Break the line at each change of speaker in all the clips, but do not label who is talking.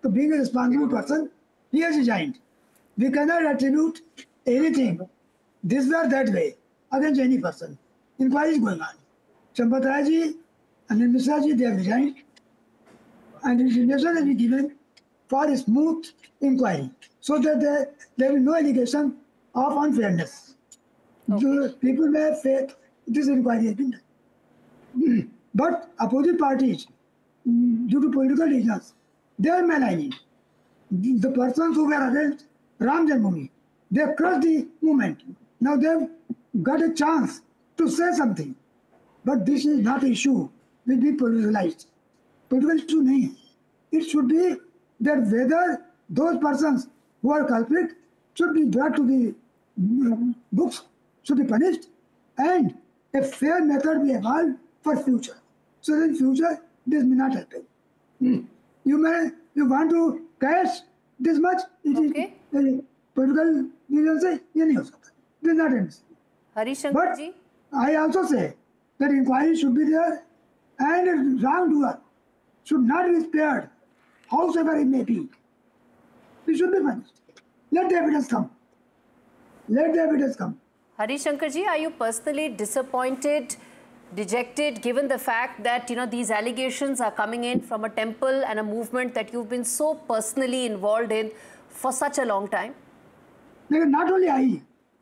So being a responsible person, he has resigned. We cannot attribute anything this or that way against any person. Inquiry is going on. Sampath Rai ji and Mishra ji, they have resigned, and resignation has been given for a smooth inquiry, so that there will be no allegation of unfairness. Okay. People may have faith this inquiry has been done. But opposite parties, due to political reasons, they are maligning. The persons who were against Ram Janmabhoomi, they have crushed the movement. Now they have got a chance to say something. But this is not an issue which be politicized. Political issue nahi. It should be that whether those persons who are culprit should be brought to the books, should be punished, and a fair method be evolved for future. So in future, this may not happen. You want to cash this much, it okay. Is political reason say, ये नहीं हो सकता. This is not necessary.
Harish Shankar ji?
I also say that inquiry should be there, and a wrongdoer should not be spared, howsoever it may be. It should be punished. Let the evidence come. Let the evidence come.
Harish Shankar ji, are you personally disappointed, dejected, given the fact that these allegations are coming in from a temple and a movement that you've been so personally involved in for such a long time?
Not only I,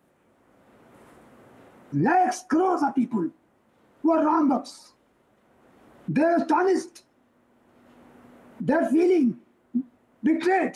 lakhs, crores of people who are Ram Bhakts, they are astonished, they are feeling betrayed.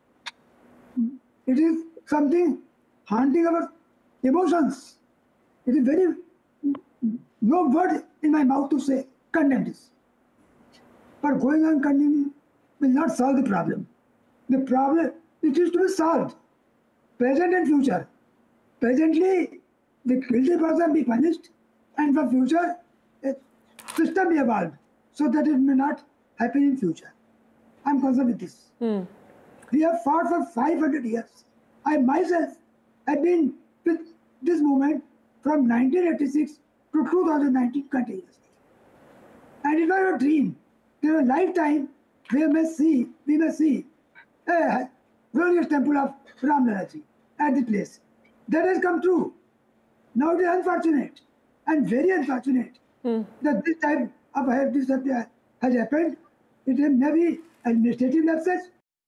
It is something haunting our emotions. It is very, no word in my mouth to say, condemn this. But going on condemning will not solve the problem. The problem, it is to be solved, present and future. Presently, the guilty person be punished, and for future, a system be evolved, so that it may not happen in future. I am concerned with this. We have fought for 500 years. I myself have been with this movement from 1986 to 2019 continuously. And it was a dream. In a lifetime, we may see a glorious temple of Ram Lalla ji at the place. That has come true. Now it is unfortunate and very unfortunate that this type of this has happened. It may be administrative lapses.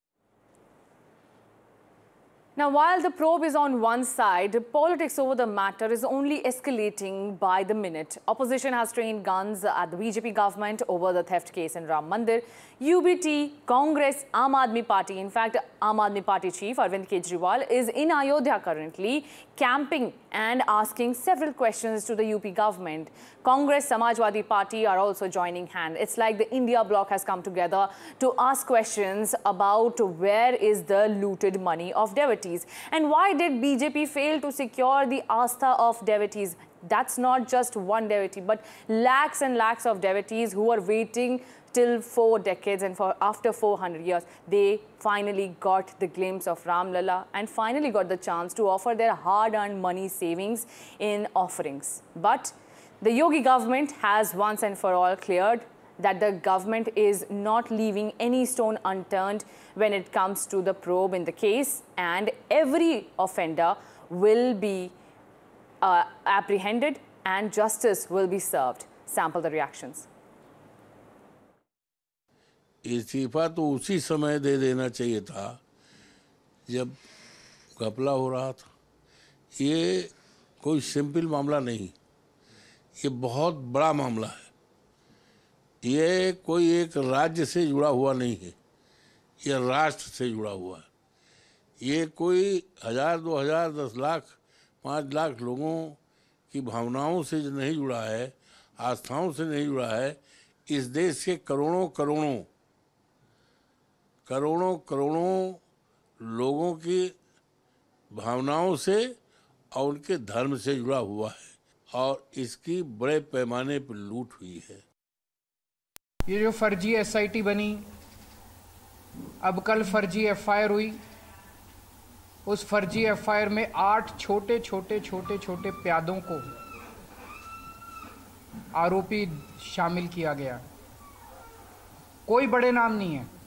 Now, while the probe is on one side, politics over the matter is only escalating by the minute. Opposition has trained guns at the BJP government over the theft case in Ram Mandir. UBT, Congress, Aam Aadmi Party, in fact, Aam Aadmi Party chief Arvind Kejriwal is in Ayodhya currently, camping and asking several questions to the UP government. Congress, Samajwadi Party are also joining hand. It's like the India bloc has come together to ask questions about where is the looted money of devotees. And why did BJP fail to secure the Astha of devotees? That's not just one devotee, but lakhs and lakhs of devotees who are waiting till 4 decades, and for after 400 years, they finally got the glimpse of Ram Lalla and finally got the chance to offer their hard-earned money savings in offerings. But the Yogi government has once and for all cleared that the government is not leaving any stone unturned when it comes to the probe in the case, and every offender will be apprehended and justice will be served. Sample the reactions.
इस्तीफा तो उसी समय दे देना चाहिए था जब घपला हो रहा था। ये कोई सिंपल मामला नहीं, ये बहुत बड़ा मामला है। ये कोई एक राज्य से जुड़ा हुआ नहीं है, ये राष्ट्र से जुड़ा हुआ है। ये कोई 1000, 2000, 10 लाख, 5 लाख लोगों की भावनाओं से नहीं जुड़ा है, आस्थाओं से नहीं जुड़ा है। इस देश के करोड़ों लोगों की भावनाओं से और उनके धर्म से जुड़ा हुआ है, और इसकी बड़े पैमाने पर लूट हुई है।
ये जो फर्जी एसआईटी बनी, अब कल फर्जी एफआईआर हुई, उस फर्जी एफआईआर में 8 छोटे प्यादों को आरोपी शामिल किया गया। कोई बड़े नाम नहीं है।